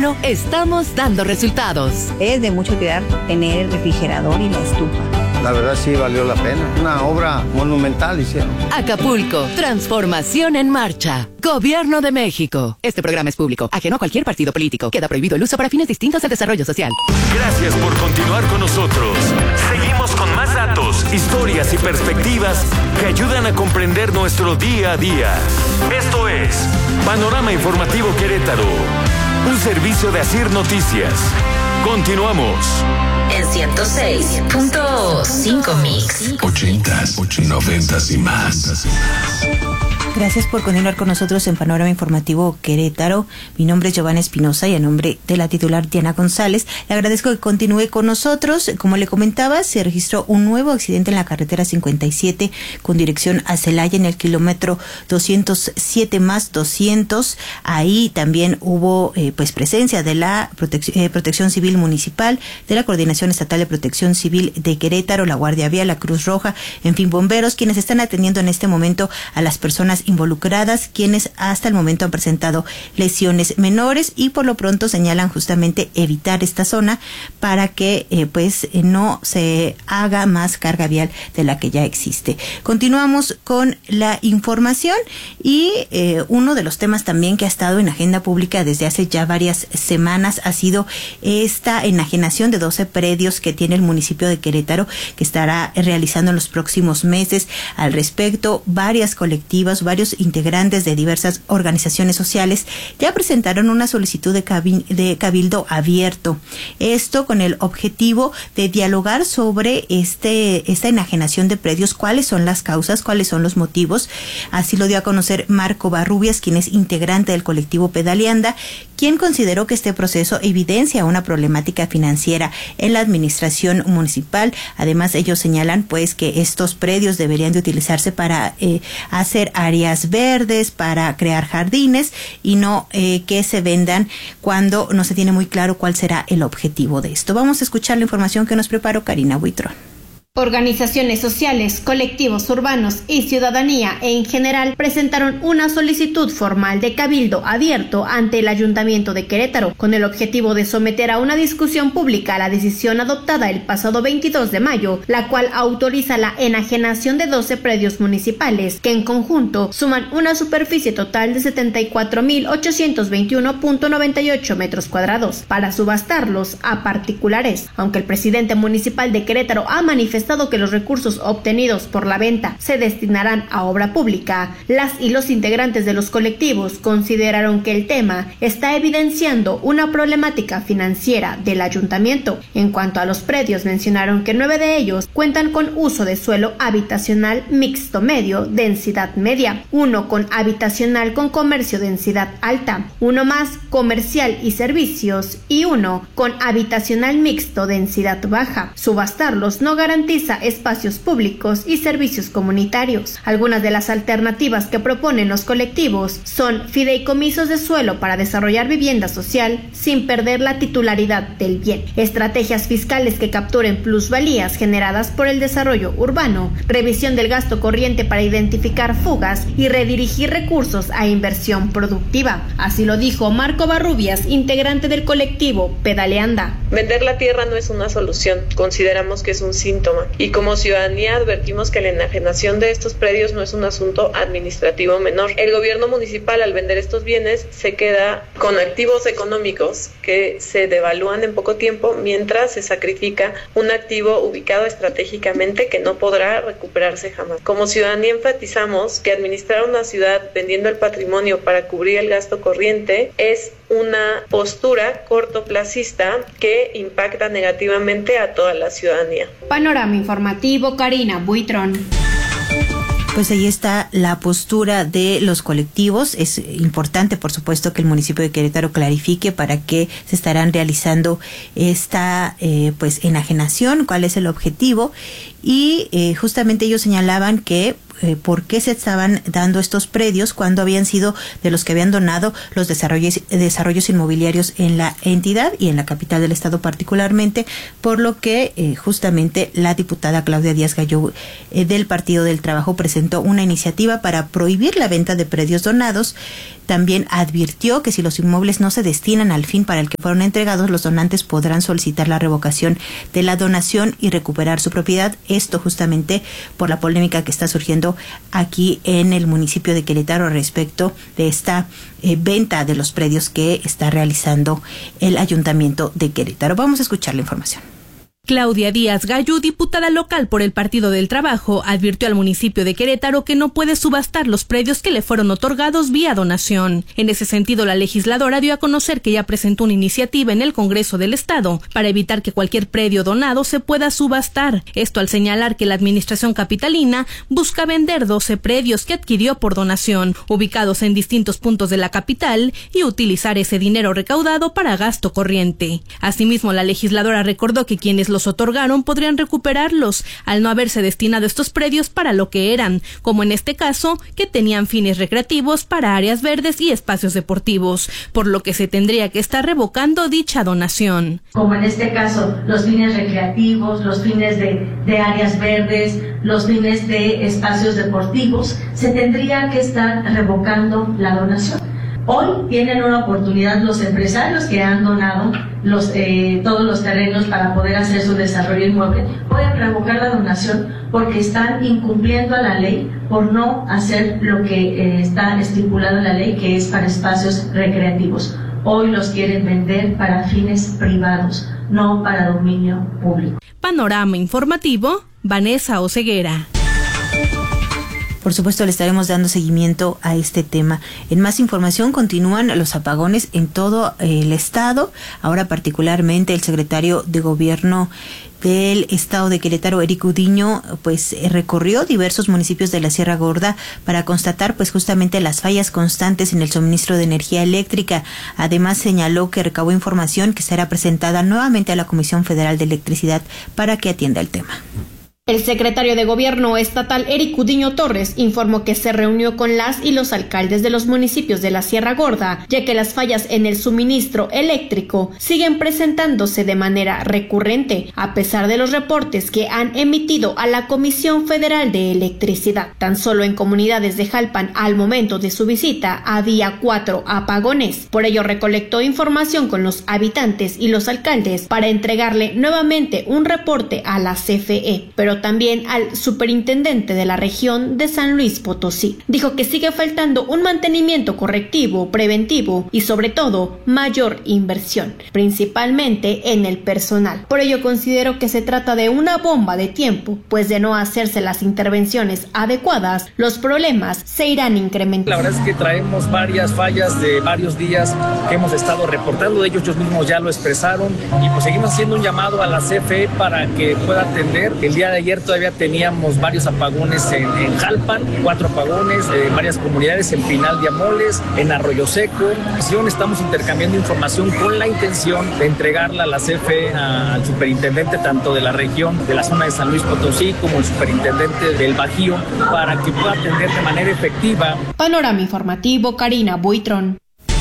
gobierno estamos dando resultados. Es de mucho cuidar tener el refrigerador y la estufa. La verdad sí valió la pena. Una obra monumental hicieron. Acapulco, transformación en marcha. Gobierno de México. Este programa es público, ajeno a cualquier partido político. Queda prohibido el uso para fines distintos al desarrollo social. Gracias por continuar con nosotros. Seguimos con más datos, historias y perspectivas que ayudan a comprender nuestro día a día. Esto es Panorama Informativo Querétaro, un servicio de Asir Noticias. Continuamos. En 106.5 Mix. 80s, 90s y más. Gracias por continuar con nosotros en Panorama Informativo Querétaro. Mi nombre es Giovanna Espinosa y a nombre de la titular Diana González, le agradezco que continúe con nosotros. Como le comentaba, se registró un nuevo accidente en la carretera 57 con dirección a Celaya en el kilómetro 207 más 200. Ahí también hubo presencia de la Protección Civil Municipal, de la Coordinación Estatal de Protección Civil de Querétaro, la Guardia Vial, la Cruz Roja, en fin, bomberos, quienes están atendiendo en este momento a las personas involucradas, quienes hasta el momento han presentado lesiones menores y por lo pronto señalan justamente evitar esta zona para que no se haga más carga vial de la que ya existe. Continuamos con la información y uno de los temas también que ha estado en agenda pública desde hace ya varias semanas ha sido esta enajenación de 12 predios que tiene el municipio de Querétaro, que estará realizando en los próximos meses. Al respecto, varias colectivas, varios integrantes de diversas organizaciones sociales ya presentaron una solicitud de cabildo abierto. Esto con el objetivo de dialogar sobre esta enajenación de predios, cuáles son las causas, cuáles son los motivos. Así lo dio a conocer Marco Barrubias, quien es integrante del colectivo Pedaleanda, quien consideró que este proceso evidencia una problemática financiera en la administración municipal. Además, ellos señalan que estos predios deberían de utilizarse para hacer áreas verdes, para crear jardines y no que se vendan cuando no se tiene muy claro cuál será el objetivo de esto. Vamos a escuchar la información que nos preparó Karina Buitrón. Organizaciones sociales, colectivos urbanos y ciudadanía en general presentaron una solicitud formal de cabildo abierto ante el Ayuntamiento de Querétaro con el objetivo de someter a una discusión pública la decisión adoptada el pasado 22 de mayo, la cual autoriza la enajenación de 12 predios municipales que en conjunto suman una superficie total de 74.821.98 metros cuadrados para subastarlos a particulares. Aunque el presidente municipal de Querétaro ha manifestado que los recursos obtenidos por la venta se destinarán a obra pública, las y los integrantes de los colectivos consideraron que el tema está evidenciando una problemática financiera del ayuntamiento. En cuanto a los predios, mencionaron que 9 de ellos cuentan con uso de suelo habitacional mixto medio, densidad media, 1 con habitacional con comercio densidad alta, 1 más comercial y servicios y 1 con habitacional mixto densidad baja. Subastarlos no garantiza espacios públicos y servicios comunitarios. Algunas de las alternativas que proponen los colectivos son fideicomisos de suelo para desarrollar vivienda social sin perder la titularidad del bien, estrategias fiscales que capturen plusvalías generadas por el desarrollo urbano, revisión del gasto corriente para identificar fugas y redirigir recursos a inversión productiva. Así lo dijo Marco Barrubias, integrante del colectivo Pedaleanda. Vender la tierra no es una solución, consideramos que es un síntoma. Y como ciudadanía advertimos que la enajenación de estos predios no es un asunto administrativo menor. El gobierno municipal, al vender estos bienes, se queda con activos económicos que se devalúan en poco tiempo, mientras se sacrifica un activo ubicado estratégicamente que no podrá recuperarse jamás. Como ciudadanía enfatizamos que administrar una ciudad vendiendo el patrimonio para cubrir el gasto corriente es una postura cortoplacista que impacta negativamente a toda la ciudadanía. Panorama Informativo, Karina Buitrón. Pues ahí está la postura de los colectivos. Es importante, por supuesto, que el municipio de Querétaro clarifique para qué se estarán realizando esta enajenación, cuál es el objetivo. Y justamente ellos señalaban que por qué se estaban dando estos predios cuando habían sido de los que habían donado los desarrollos inmobiliarios en la entidad y en la capital del estado particularmente, por lo que justamente la diputada Claudia Díaz Galló del Partido del Trabajo presentó una iniciativa para prohibir la venta de predios donados. También advirtió que si los inmuebles no se destinan al fin para el que fueron entregados, los donantes podrán solicitar la revocación de la donación y recuperar su propiedad. Esto justamente por la polémica que está surgiendo aquí en el municipio de Querétaro respecto de esta venta de los predios que está realizando el Ayuntamiento de Querétaro. Vamos a escuchar la información. Claudia Díaz Gallú, diputada local por el Partido del Trabajo, advirtió al municipio de Querétaro que no puede subastar los predios que le fueron otorgados vía donación. En ese sentido, la legisladora dio a conocer que ya presentó una iniciativa en el Congreso del Estado para evitar que cualquier predio donado se pueda subastar. Esto al señalar que la administración capitalina busca vender 12 predios que adquirió por donación, ubicados en distintos puntos de la capital, y utilizar ese dinero recaudado para gasto corriente. Asimismo, la legisladora recordó que quienes los otorgaron podrían recuperarlos al no haberse destinado estos predios para lo que eran, como en este caso, que tenían fines recreativos para áreas verdes y espacios deportivos, por lo que se tendría que estar revocando dicha donación. Como en este caso, los fines recreativos, los fines de áreas verdes, los fines de espacios deportivos, se tendría que estar revocando la donación. Hoy tienen una oportunidad los empresarios que han donado todos los terrenos para poder hacer su desarrollo inmueble, pueden revocar la donación porque están incumpliendo a la ley por no hacer lo que está estipulado en la ley, que es para espacios recreativos. Hoy los quieren vender para fines privados, no para dominio público. Panorama informativo, Vanessa Oseguera. Por supuesto, le estaremos dando seguimiento a este tema. En más información, continúan los apagones en todo el estado. Ahora particularmente el secretario de Gobierno del estado de Querétaro, Eric Udiño, pues recorrió diversos municipios de la Sierra Gorda para constatar pues justamente las fallas constantes en el suministro de energía eléctrica. Además señaló que recabó información que será presentada nuevamente a la Comisión Federal de Electricidad para que atienda el tema. El secretario de Gobierno estatal, Eric Udiño Torres, informó que se reunió con las y los alcaldes de los municipios de la Sierra Gorda, ya que las fallas en el suministro eléctrico siguen presentándose de manera recurrente, a pesar de los reportes que han emitido a la Comisión Federal de Electricidad. Tan solo en comunidades de Jalpan, al momento de su visita, había 4 apagones. Por ello, recolectó información con los habitantes y los alcaldes para entregarle nuevamente un reporte a la CFE, pero también al superintendente de la región de San Luis Potosí. Dijo que sigue faltando un mantenimiento correctivo, preventivo y sobre todo mayor inversión, principalmente en el personal. Por ello considero que se trata de una bomba de tiempo, pues de no hacerse las intervenciones adecuadas, los problemas se irán incrementando. La verdad es que traemos varias fallas de varios días que hemos estado reportando, de ellos mismos ya lo expresaron y pues seguimos haciendo un llamado a la CFE para que pueda atender. El día de ayer todavía teníamos varios apagones en Jalpan, 4 apagones, varias comunidades en Pinal de Amoles, en Arroyo Seco. Estamos intercambiando información con la intención de entregarla a la CFE, al superintendente tanto de la región, de la zona de San Luis Potosí, como el superintendente del Bajío, para que pueda atender de manera efectiva. Panorama informativo, Karina Buitrón.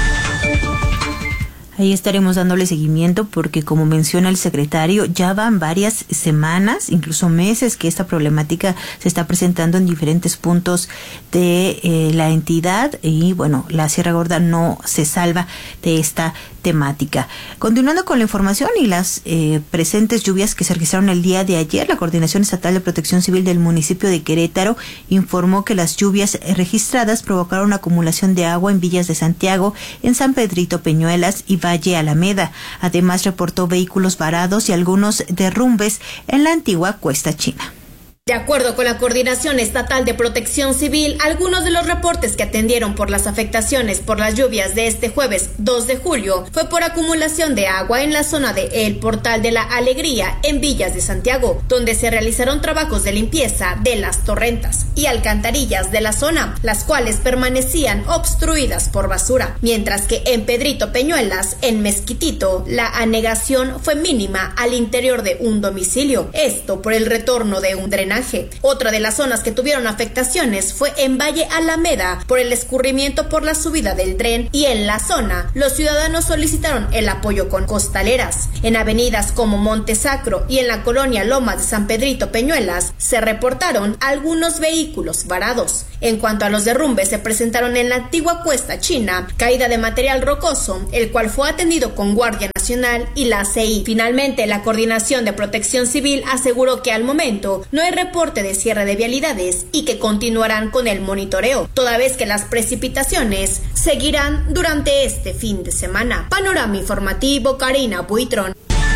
Ahí estaremos dándole seguimiento porque, como menciona el secretario, ya van varias semanas, incluso meses, que esta problemática se está presentando en diferentes puntos de la entidad y, bueno, la Sierra Gorda no se salva de esta temática. Continuando con la información y las presentes lluvias que se registraron el día de ayer, la Coordinación Estatal de Protección Civil del municipio de Querétaro informó que las lluvias registradas provocaron una acumulación de agua en Villas de Santiago, en San Pedrito Peñuelas y Valle Alameda. Además, reportó vehículos varados y algunos derrumbes en la antigua Cuesta China. De acuerdo con la Coordinación Estatal de Protección Civil, algunos de los reportes que atendieron por las afectaciones por las lluvias de este jueves 2 de julio fue por acumulación de agua en la zona de El Portal de la Alegría en Villas de Santiago, donde se realizaron trabajos de limpieza de las torrentas y alcantarillas de la zona, las cuales permanecían obstruidas por basura, mientras que en Pedrito Peñuelas, en Mezquitito, la anegación fue mínima al interior de un domicilio, esto por el retorno de un drenaje drenaje. Otra de las zonas que tuvieron afectaciones fue en Valle Alameda por el escurrimiento por la subida del tren, y en la zona los ciudadanos solicitaron el apoyo con costaleras. En avenidas como Montesacro y en la colonia Lomas de San Pedrito Peñuelas se reportaron algunos vehículos varados. En cuanto a los derrumbes, se presentaron en la antigua Cuesta China, caída de material rocoso, el cual fue atendido con Guardia Nacional y la CI. Finalmente, la Coordinación de Protección Civil aseguró que al momento no hay reporte de cierre de vialidades y que continuarán con el monitoreo, toda vez que las precipitaciones seguirán durante este fin de semana. Panorama informativo, Karina Buitrón.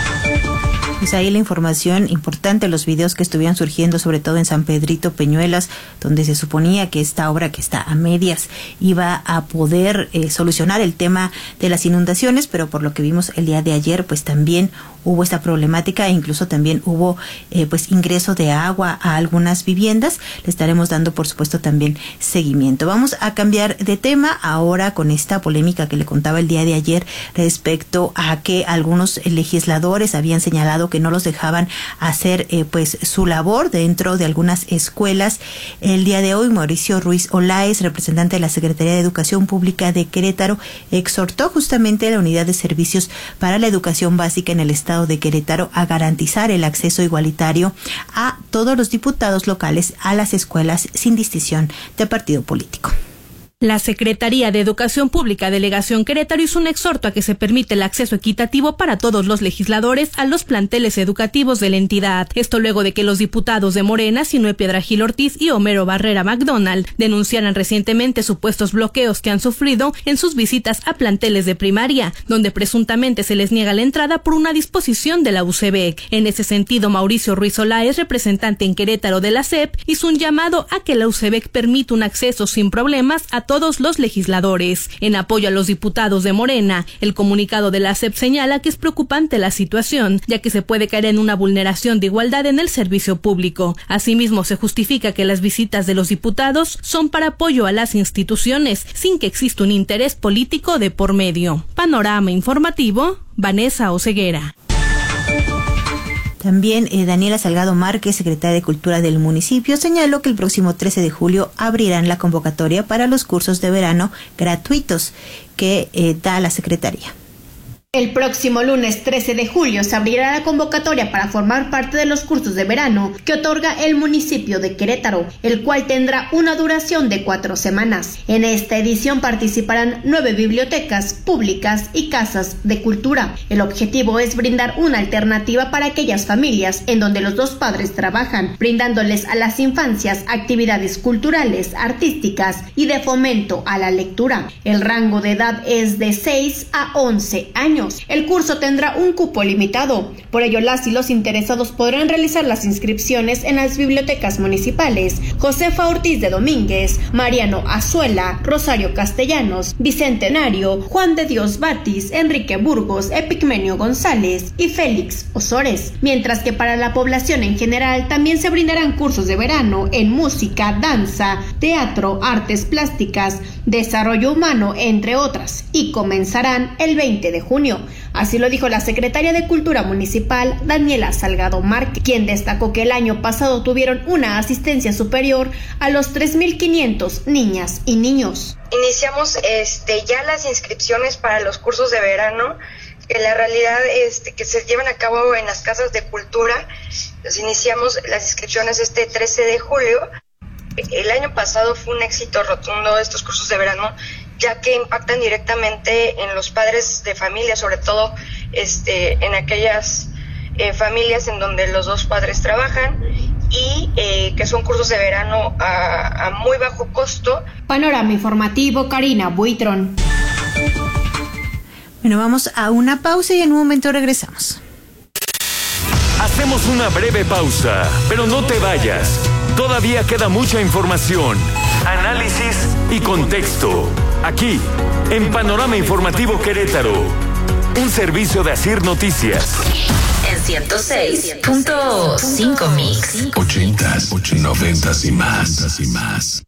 Pues ahí la información importante, los videos que estuvieron surgiendo, sobre todo en San Pedrito Peñuelas, donde se suponía que esta obra, que está a medias, iba a poder solucionar el tema de las inundaciones, pero por lo que vimos el día de ayer, pues también hubo esta problemática e incluso también hubo pues ingreso de agua a algunas viviendas. Le estaremos dando, por supuesto, también seguimiento. Vamos a cambiar de tema ahora con esta polémica que le contaba el día de ayer respecto a que algunos legisladores habían señalado que no los dejaban hacer pues su labor dentro de algunas escuelas. El día de hoy, Mauricio Ruiz Olaez, representante de la Secretaría de Educación Pública de Querétaro, exhortó justamente a la Unidad de Servicios para la Educación Básica en el Estado de Querétaro a garantizar el acceso igualitario a todos los diputados locales a las escuelas sin distinción de partido político. La Secretaría de Educación Pública Delegación Querétaro hizo un exhorto a que se permite el acceso equitativo para todos los legisladores a los planteles educativos de la entidad. Esto luego de que los diputados de Morena, Sinue Piedra Gil Ortiz y Homero Barrera McDonald, denunciaran recientemente supuestos bloqueos que han sufrido en sus visitas a planteles de primaria, donde presuntamente se les niega la entrada por una disposición de la UCEBEC. En ese sentido, Mauricio Ruiz Olaez, representante en Querétaro de la SEP, hizo un llamado a que la UCEBEC permita un acceso sin problemas a todos los legisladores. En apoyo a los diputados de Morena, el comunicado de la SEP señala que es preocupante la situación, ya que se puede caer en una vulneración de igualdad en el servicio público. Asimismo, se justifica que las visitas de los diputados son para apoyo a las instituciones, sin que exista un interés político de por medio. Panorama informativo, Vanessa Oseguera. También Daniela Salgado Márquez, secretaria de Cultura del municipio, señaló que el próximo 13 de julio abrirán la convocatoria para los cursos de verano gratuitos que da la Secretaría. El próximo lunes 13 de julio se abrirá la convocatoria para formar parte de los cursos de verano que otorga el municipio de Querétaro, el cual tendrá una duración de 4 semanas. En esta edición participarán 9 bibliotecas públicas y casas de cultura. El objetivo es brindar una alternativa para aquellas familias en donde los dos padres trabajan, brindándoles a las infancias actividades culturales, artísticas y de fomento a la lectura. El rango de edad es de 6 a 11 años. El curso tendrá un cupo limitado, por ello las y los interesados podrán realizar las inscripciones en las bibliotecas municipales Josefa Ortiz de Domínguez, Mariano Azuela, Rosario Castellanos, Bicentenario, Juan de Dios Batis, Enrique Burgos, Epigmenio González y Félix Osores, mientras que para la población en general también se brindarán cursos de verano en música, danza, teatro, artes plásticas, desarrollo humano, entre otras, y comenzarán el 20 de junio. Así lo dijo la secretaria de Cultura Municipal, Daniela Salgado Márquez, quien destacó que el año pasado tuvieron una asistencia superior a los 3,500 niñas y niños. Iniciamos ya las inscripciones para los cursos de verano, que la realidad que se llevan a cabo en las casas de cultura. Los iniciamos las inscripciones este 13 de julio. El año pasado fue un éxito rotundo estos cursos de verano, ya que impactan directamente en los padres de familia, sobre todo en aquellas familias en donde los dos padres trabajan, y que son cursos de verano a muy bajo costo. Panorama informativo, Karina Buitrón. Bueno, vamos a una pausa y en un momento regresamos. Hacemos una breve pausa, pero no te vayas. Todavía queda mucha información, análisis y contexto. Aquí, en Panorama Informativo Querétaro, un servicio de Asir Noticias. En 106.5 Mix. 80s, 90s y más.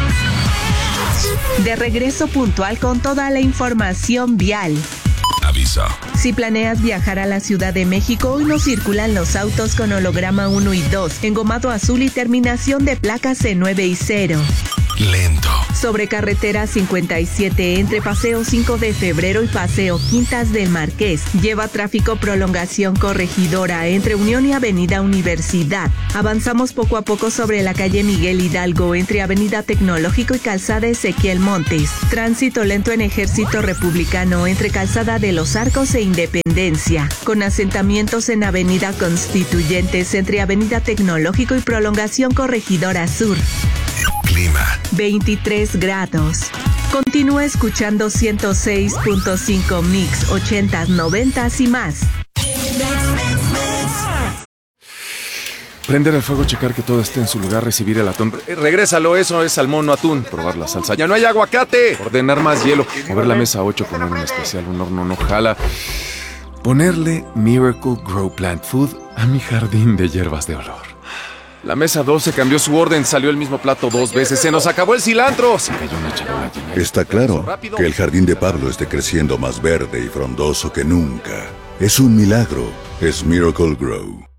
De regreso puntual con toda la información vial. Aviso. eso. Si planeas viajar a la Ciudad de México, hoy no circulan los autos con holograma 1 y 2, engomado azul y terminación de placas C9 y 0. Lento. Sobre carretera 57 entre Paseo 5 de Febrero y Paseo Quintas del Marqués. Lleva tráfico prolongación Corregidora entre Unión y Avenida Universidad. Avanzamos poco a poco sobre la calle Miguel Hidalgo entre Avenida Tecnológico y Calzada Ezequiel Montes. Tránsito lento en Ejército Republicano entre Calzada de los Arcos e Independencia. Con asentamientos en Avenida Constituyentes entre Avenida Tecnológico y prolongación Corregidora Sur. Clima. 23 grados. Continúa escuchando 106.5 Mix, 80s, 90s y más. Prender el fuego, checar que todo esté en su lugar, recibir el atún. Regrésalo, eso es salmón, no atún. Probar la salsa. ¡Ya no hay aguacate! Ordenar más hielo. Mover la mesa 8, poner un especial, un horno no jala. Ponerle Miracle Grow Plant Food a mi jardín de hierbas de olor. La mesa 12 cambió su orden, salió el mismo plato 2 veces. ¡Se nos acabó el cilantro! Se cayó una charola llena. Está claro que el jardín de Pablo esté creciendo más verde y frondoso que nunca. Es un milagro. Es Miracle Grow.